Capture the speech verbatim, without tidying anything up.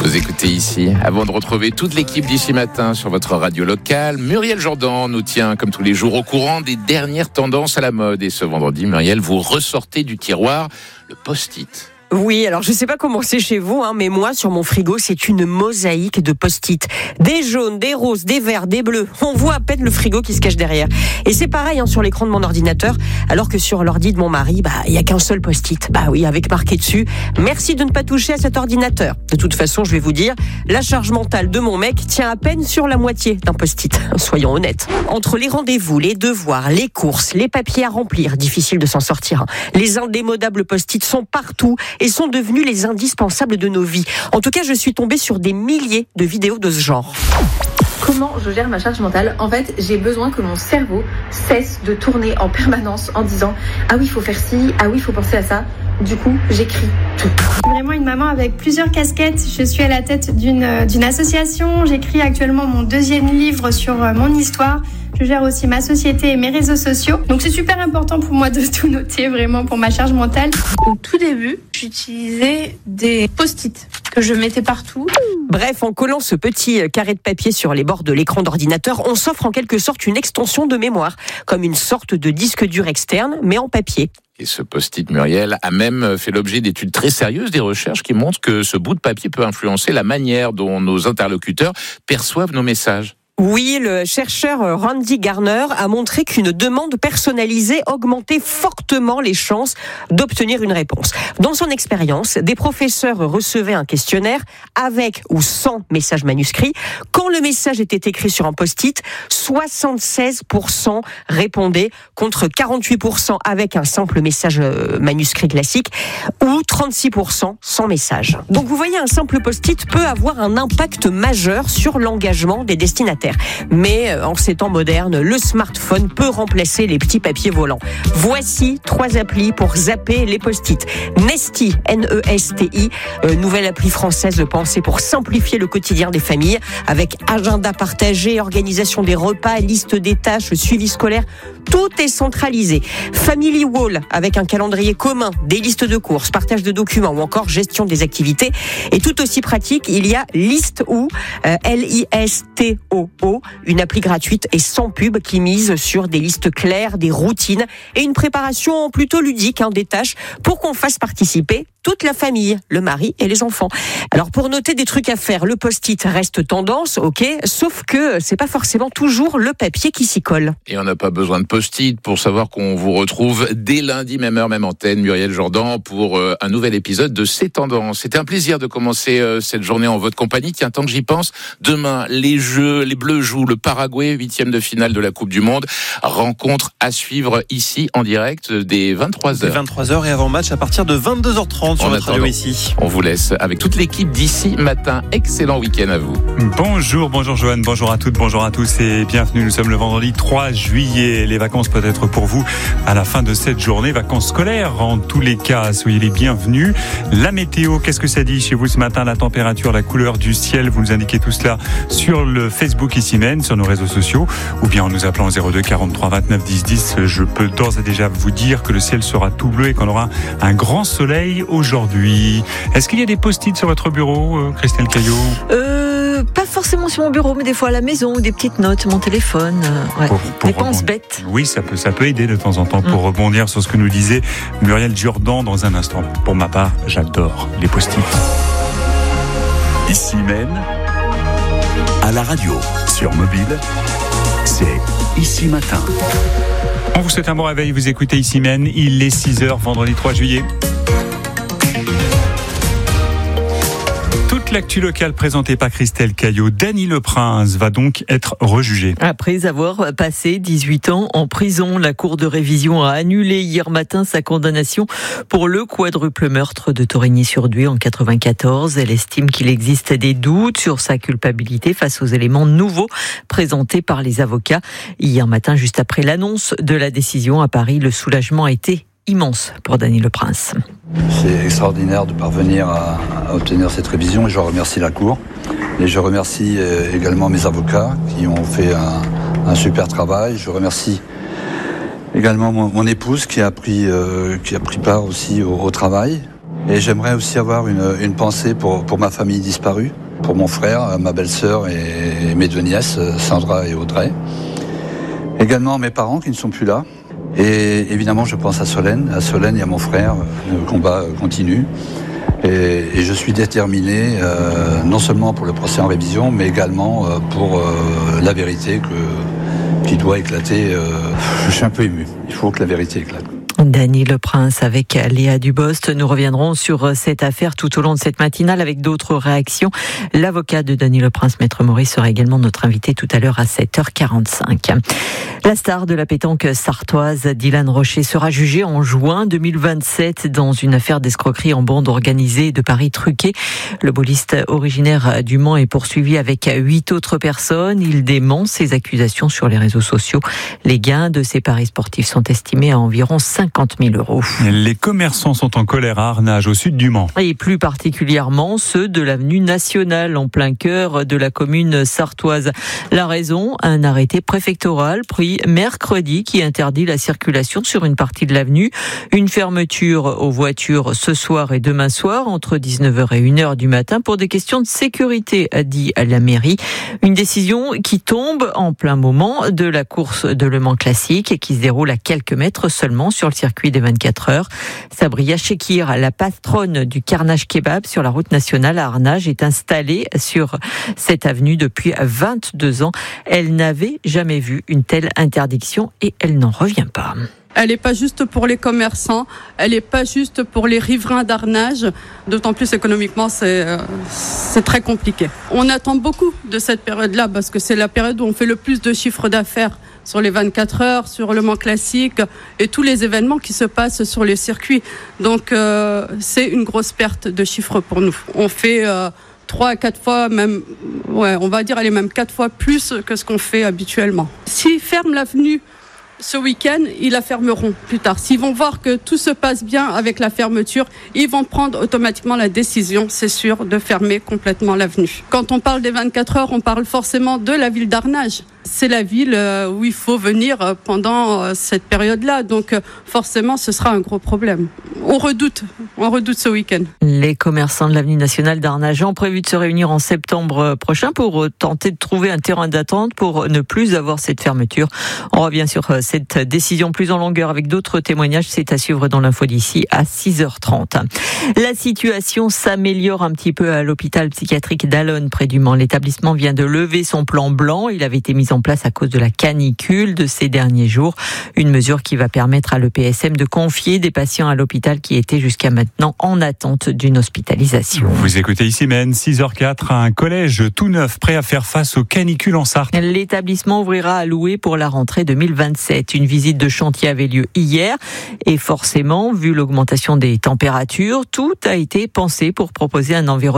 Vous écoutez ici, avant de retrouver toute l'équipe d'ici matin sur votre radio locale, Muriel Jourdan nous tient comme tous les jours au courant des dernières tendances à la mode. Et ce vendredi, Muriel, vous ressortez du tiroir le post-it. Oui, alors je sais pas comment c'est chez vous, hein, mais moi, sur mon frigo, c'est une mosaïque de post-it. Des jaunes, des roses, des verts, des bleus. On voit à peine le frigo qui se cache derrière. Et c'est pareil hein, sur l'écran de mon ordinateur, alors que sur l'ordi de mon mari, bah il y a qu'un seul post-it. Bah oui, avec marqué dessus, merci de ne pas toucher à cet ordinateur. De toute façon, je vais vous dire, la charge mentale de mon mec tient à peine sur la moitié d'un post-it. Soyons honnêtes. Entre les rendez-vous, les devoirs, les courses, les papiers à remplir, difficile de s'en sortir. Hein. Les indémodables post-it sont partout et sont devenus les indispensables de nos vies. En tout cas, je suis tombée sur des milliers de vidéos de ce genre. Comment je gère ma charge mentale ? En fait, j'ai besoin que mon cerveau cesse de tourner en permanence en disant « Ah oui, il faut faire ci, ah oui, il faut penser à ça ». Du coup, j'écris tout. Vraiment une maman avec plusieurs casquettes. Je suis à la tête d'une, d'une association. J'écris actuellement mon deuxième livre sur mon histoire. Je gère aussi ma société et mes réseaux sociaux. Donc c'est super important pour moi de tout noter vraiment pour ma charge mentale. Au tout début, j'utilisais des post-it que je mettais partout. Bref, en collant ce petit carré de papier sur les bords de l'écran d'ordinateur, on s'offre en quelque sorte une extension de mémoire, comme une sorte de disque dur externe, mais en papier. Et ce post-it, Muriel, a même fait l'objet d'études très sérieuses, des recherches qui montrent que ce bout de papier peut influencer la manière dont nos interlocuteurs perçoivent nos messages. Oui, le chercheur Randy Garner a montré qu'une demande personnalisée augmentait fortement les chances d'obtenir une réponse. Dans son expérience, des professeurs recevaient un questionnaire avec ou sans message manuscrit. Quand le message était écrit sur un post-it, soixante-seize pour cent répondaient contre quarante-huit pour cent avec un simple message manuscrit classique ou trente-six pour cent sans message. Donc vous voyez, un simple post-it peut avoir un impact majeur sur l'engagement des destinataires. Mais en ces temps modernes, le smartphone peut remplacer les petits papiers volants. Voici trois applis pour zapper les post-it. Nesti, N E S T I, euh, nouvelle appli française pensée pour simplifier le quotidien des familles, avec agenda partagé, organisation des repas, liste des tâches, suivi scolaire. Tout est centralisé. Family Wall, avec un calendrier commun, des listes de courses, partage de documents ou encore gestion des activités. Et tout aussi pratique, il y a List.O, euh, L I S T O O, une appli gratuite et sans pub qui mise sur des listes claires, des routines et une préparation plutôt ludique hein, des tâches pour qu'on fasse participer toute la famille, le mari et les enfants. Alors pour noter des trucs à faire, le post-it reste tendance, ok, sauf que c'est pas forcément toujours le papier qui s'y colle. Et on n'a pas besoin de post-it pour savoir qu'on vous retrouve dès lundi, même heure, même antenne, Muriel Jourdan, pour euh, un nouvel épisode de C'est Tendances. C'était un plaisir de commencer euh, cette journée en votre compagnie. Tiens, tant que j'y pense, demain, les Jeux, les Bleus jouent le Paraguay, huitième de finale de la Coupe du Monde. Rencontre à suivre ici en direct dès vingt-trois heures. Dès vingt-trois heures et avant match à partir de vingt-deux heures trente sur notre radio ici. On vous laisse avec toute l'équipe d'ici matin. Excellent week-end à vous. Bonjour, bonjour Johan, bonjour à toutes, bonjour à tous et bienvenue. Nous sommes le vendredi trois juillet. Les vacances peuvent être pour vous à la fin de cette journée. Vacances scolaires en tous les cas. Soyez les bienvenus. La météo, qu'est-ce que ça dit chez vous ce matin? La température, la couleur du ciel, vous nous indiquez tout cela sur le Facebook ici même, sur nos réseaux sociaux ou bien en nous appelant zéro deux quarante-trois vingt-neuf dix dix. Je peux d'ores et déjà vous dire que le ciel sera tout bleu et qu'on aura un grand soleil aujourd'hui. Est-ce qu'il y a des post-it sur votre bureau, euh, Christelle Caillot? Euh, pas forcément sur mon bureau, mais des fois à la maison, ou des petites notes, mon téléphone. Euh, ouais. Pour, pour des penses rebondir. bêtes. Oui, ça peut, ça peut aider de temps en temps pour mmh. rebondir sur ce que nous disait Muriel Jourdan dans un instant. Pour ma part, j'adore les post-it. Ici même, à la radio, sur mobile, c'est Ici Matin. On vous souhaite un bon réveil, vous écoutez Ici même, il est six heures, vendredi trois juillet. L'actu locale présentée par Christelle Caillot, Dany Le Prince va donc être rejugé. Après avoir passé dix-huit ans en prison, la Cour de révision a annulé hier matin sa condamnation pour le quadruple meurtre de Torigny-sur-Dué en quatre-vingt-quatorze. Elle estime qu'il existe des doutes sur sa culpabilité face aux éléments nouveaux présentés par les avocats. Hier matin, juste après l'annonce de la décision à Paris, le soulagement a été immense pour Dany Le Prince. C'est extraordinaire de parvenir à, à obtenir cette révision et je remercie la Cour. Et je remercie également mes avocats qui ont fait un, un super travail. Je remercie également mon, mon épouse qui a pris, euh, qui a pris part aussi au, au travail. Et j'aimerais aussi avoir une, une pensée pour, pour ma famille disparue, pour mon frère, ma belle-sœur et mes deux nièces, Sandra et Audrey. Également mes parents qui ne sont plus là. Et évidemment, je pense à Solène, à Solène et à mon frère. Le combat continue. Et, et je suis déterminé, euh, non seulement pour le procès en révision, mais également euh, pour euh, la vérité que, qui doit éclater. Euh, je suis un peu ému. Il faut que la vérité éclate. Dany Leprince avec Léa Dubost. Nous reviendrons sur cette affaire tout au long de cette matinale avec d'autres réactions. L'avocat de Dany Leprince, Maître Maurice, sera également notre invité tout à l'heure à sept heures quarante-cinq. La star de la pétanque sartoise, Dylan Rocher, sera jugé en juin deux mille vingt-sept dans une affaire d'escroquerie en bande organisée de paris truqués. Le boliste originaire du Mans est poursuivi avec huit autres personnes. Il dément ces accusations sur les réseaux sociaux. Les gains de ces paris sportifs sont estimés à environ cinquante mille euros. Les commerçants sont en colère à Arnage, au sud du Mans. Et plus particulièrement ceux de l'avenue Nationale, en plein cœur de la commune sartoise. La raison, un arrêté préfectoral pris mercredi qui interdit la circulation sur une partie de l'avenue. Une fermeture aux voitures ce soir et demain soir entre dix-neuf heures et une heure du matin pour des questions de sécurité, a dit la mairie. Une décision qui tombe en plein moment de la course de Le Mans classique et qui se déroule à quelques mètres seulement sur le circuit des vingt-quatre heures. Sabria Chekir, la patronne du Carnage Kebab sur la route nationale à Arnage, est installée sur cette avenue depuis vingt-deux ans. Elle n'avait jamais vu une telle interdiction et elle n'en revient pas. Elle n'est pas juste pour les commerçants, elle n'est pas juste pour les riverains d'Arnage, d'autant plus économiquement c'est, euh, c'est très compliqué. On attend beaucoup de cette période-là parce que c'est la période où on fait le plus de chiffre d'affaires sur les vingt-quatre heures, sur Le Mans classique et tous les événements qui se passent sur les circuits. Donc euh, c'est une grosse perte de chiffre pour nous. On fait euh, trois à quatre fois, même, ouais, on va dire allez, même quatre fois plus que ce qu'on fait habituellement. S'ils ferment l'avenue ce week-end, ils la fermeront plus tard. S'ils vont voir que tout se passe bien avec la fermeture, ils vont prendre automatiquement la décision, c'est sûr, de fermer complètement l'avenue. Quand on parle des vingt-quatre heures, on parle forcément de la ville d'Arnage. C'est la ville où il faut venir pendant cette période-là. Donc forcément, ce sera un gros problème. On redoute, on redoute ce week-end. Les commerçants de l'avenue nationale d'Arnage ont prévu de se réunir en septembre prochain pour tenter de trouver un terrain d'attente pour ne plus avoir cette fermeture. On revient sur cette décision plus en longueur avec d'autres témoignages. C'est à suivre dans l'info d'ici à six heures trente. La situation s'améliore un petit peu à l'hôpital psychiatrique d'Allonne près du Mans. L'établissement vient de lever son plan blanc. Il avait été mis en place à cause de la canicule de ces derniers jours. Une mesure qui va permettre à l'E P S M de confier des patients à l'hôpital qui étaient jusqu'à maintenant en attente d'une hospitalisation. Vous écoutez ici même six heures quatre, un collège tout neuf prêt à faire face aux canicules en Sarthe. L'établissement ouvrira à louer pour la rentrée deux mille vingt-sept. Une visite de chantier avait lieu hier et forcément, vu l'augmentation des températures, tout a été pensé pour proposer un environnement